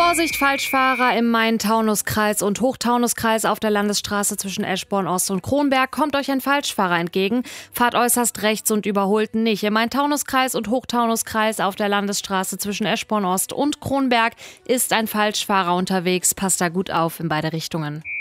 Vorsicht, Falschfahrer im Main-Taunus-Kreis und Hochtaunuskreis auf der Landesstraße zwischen Eschborn-Ost und Kronberg. Kommt euch ein Falschfahrer entgegen. Fahrt äußerst rechts und überholt nicht. Im Main-Taunus-Kreis und Hochtaunuskreis auf der Landesstraße zwischen Eschborn-Ost und Kronberg ist ein Falschfahrer unterwegs. Passt da gut auf in beide Richtungen.